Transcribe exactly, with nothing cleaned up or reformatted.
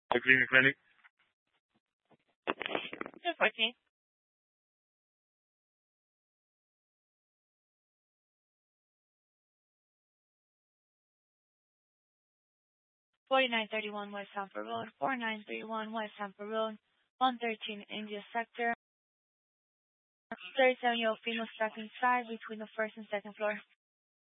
The clinic clinic. Two fourteen. Forty-nine thirty-one West Sanford Road. Four nine three one West Sanford Road. One thirteen India Sector. Thirty-seven year old female stuck inside between the first and second floor.